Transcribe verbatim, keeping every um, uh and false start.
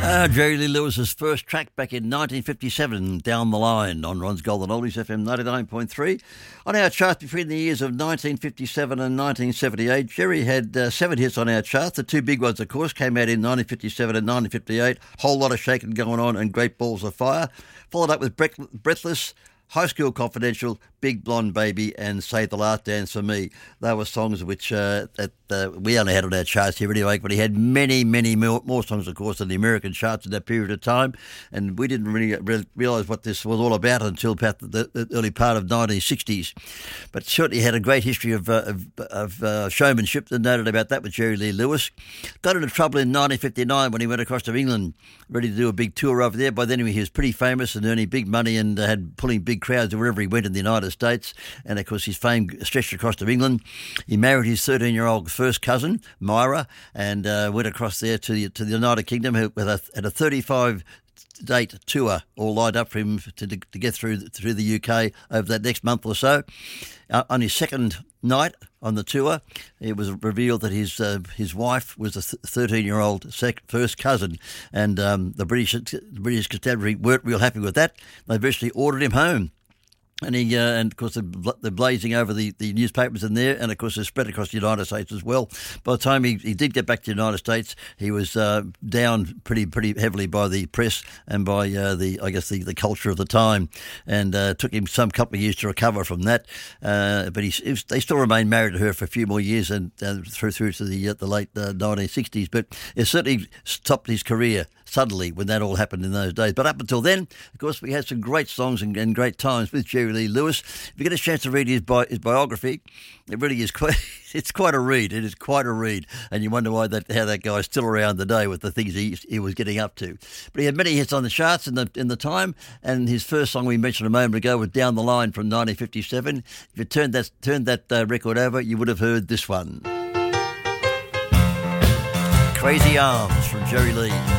Uh, Jerry Lee Lewis's first track back in nineteen fifty-seven, Down the Line, on Ron's Golden Oldies, F M ninety-nine point three. On our chart between the years of nineteen fifty-seven and nineteen seventy-eight, Jerry had uh, seven hits on our chart. The two big ones, of course, came out in nineteen fifty-seven and nineteen fifty-eight. Whole Lot of Shaking Going On and Great Balls of Fire. Followed up with Breathless, High School Confidential, Big Blonde Baby and Save the Last Dance for Me. They were songs which uh, that uh, we only had on our charts here anyway, but he had many, many more, more songs, of course, than the American charts in that period of time, and we didn't really re- realise what this was all about until about the, the early part of nineteen sixties. But certainly had a great history of, uh, of, of uh, showmanship, and noted about that with Jerry Lee Lewis. Got into trouble in nineteen fifty-nine when he went across to England, ready to do a big tour over there. By then he was pretty famous and earning big money and uh, had pulling big crowds wherever he went in the United States, and of course his fame stretched across to England. He married his thirteen-year-old first cousin, Myra, and uh, went across there to the, to the United Kingdom with a, had a thirty-five date tour all lined up for him to, to get through through the U K over that next month or so. Uh, on his second night on the tour, it was revealed that his uh, his wife was a thirteen-year-old sec- first cousin, and um, the British the British Constabulary weren't real happy with that. They virtually ordered him home. And he, uh, and of course, they're, they're blazing over the, the newspapers in there, and of course, they're spread across the United States as well. By the time he, he did get back to the United States, he was uh, down pretty pretty heavily by the press and by uh, the I guess the, the culture of the time, and uh, took him some couple of years to recover from that. Uh, but he, he was, they still remained married to her for a few more years, and uh, through through to the uh, the late uh, nineteen sixties. But it certainly stopped his career suddenly when that all happened in those days. But up until then, of course, we had some great songs and, and great times with Jerry Lee Lewis. If you get a chance to read his, bi- his biography, it really is quite, it's quite a read. It is quite a read. And you wonder why that, how that guy is still around today with the things he, he was getting up to. But he had many hits on the charts in the in the time, and his first song we mentioned a moment ago was Down the Line from nineteen fifty-seven. If you turned that, turned that uh, record over, you would have heard this one. Crazy Arms from Jerry Lee.